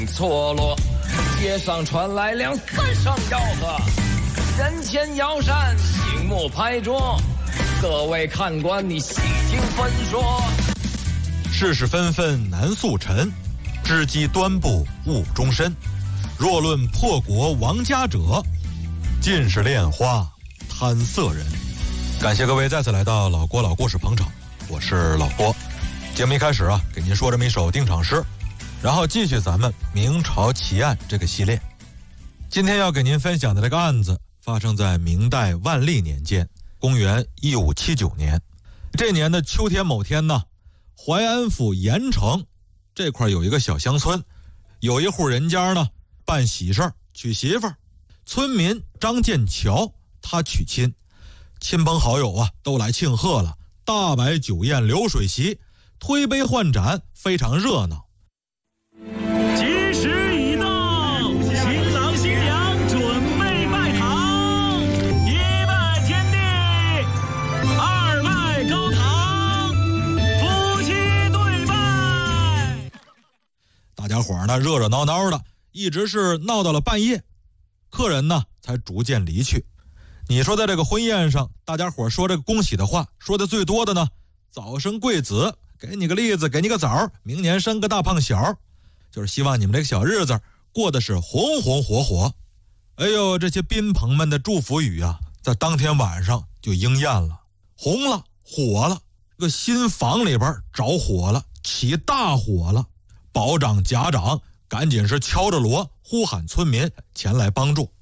错落，街上传来两三声吆喝，人前摇扇，醒目拍桌。各位看官，你细听分说。 世事纷纷难速陈，织机端布误终身。若论破国亡家者，尽是恋花贪色人。感谢各位再次来到老郭老故事捧场，我是老郭。节目一开始给您说这么一首定场诗，然后继续咱们明朝奇案这个系列。今天要给您分享的这个案子发生在明代万历年间，公元1579年。这年的秋天某天呢，淮安府盐城这块有一个小乡村，有一户人家呢办喜事娶媳妇儿。村民张建桥他娶亲，亲朋好友都来庆贺了，大摆酒宴流水席，推杯换盏，非常热闹。 吉时已到，新郎新娘准备拜堂，一拜天地，二拜高堂，夫妻对拜。 大家伙呢热热闹闹的，一直是闹到了半夜，客人呢才逐渐离去。你说在这个婚宴上，大家伙说这个恭喜的话说的最多的呢，早生贵子，给你个栗子，给你个枣，明年生个大胖小，就是希望你们这个小日子过的是红红火火。哎呦，这些宾朋们的祝福语在当天晚上就应验了，红了火了，这个新房里边着火了，起大火了。保长甲长赶紧是敲着锣呼喊村民前来帮助。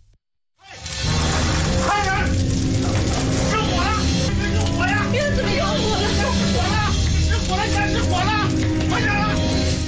快点，失火了！有火呀！别怎么有火了？失火了！失火了！快失火了！快点了！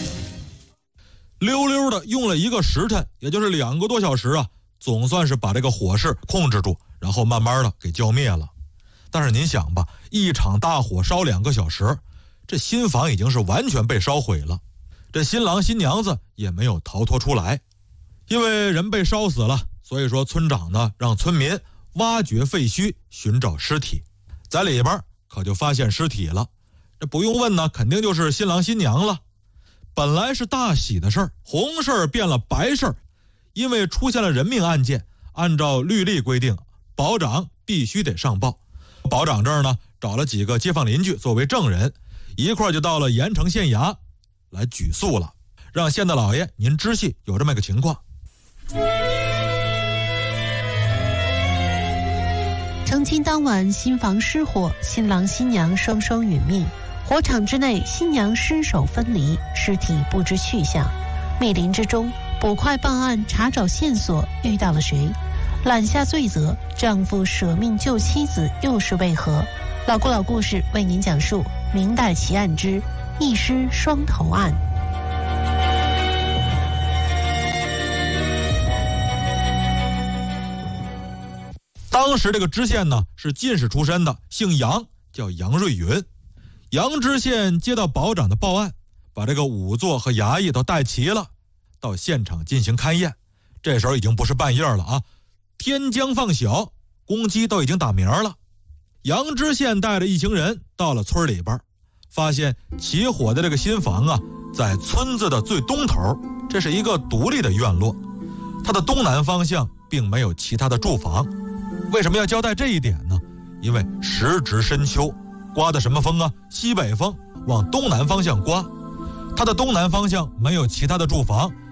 溜溜的用了1个时辰，也就是2个多小时总算是把这个火势控制住，然后慢慢的给浇灭了。但是您想吧，一场大火烧2个小时，这新房已经是完全被烧毁了，这新郎新娘子也没有逃脱出来。因为人被烧死了，所以说村长呢让村民挖掘废墟寻找尸体，在里边可就发现尸体了。这不用问呢，肯定就是新郎新娘了。本来是大喜的事儿，红事儿变了白事儿，因为出现了人命案件，按照律例规定，保长必须得上报。保长这儿呢找了几个街坊邻居作为证人，一块就到了盐城县衙来举诉了，让县大老爷您知悉有这么一个情况。 成亲当晚，新房失火，新郎新娘双双殒命。火场之内，新娘尸首分离，尸体不知去向。密林之中，捕快办案，查找线索，遇到了谁？揽下罪责，丈夫舍命救妻子，又是为何？老郭老故事为您讲述明代奇案之一尸双头案。 当时这个知县呢是进士出身的，姓杨，叫杨瑞云。杨知县接到保长的报案，把这个仵作和衙役都带齐了，到现场进行勘验。这时候已经不是半夜了天将放晓，公鸡都已经打鸣了。杨知县带着一行人到了村里边，发现起火的这个新房在村子的最东头，这是一个独立的院落，它的东南方向并没有其他的住房。为什么要交代这一点呢？因为时值深秋，刮的什么风西北风，往东南方向刮，它的东南方向没有其他的住房，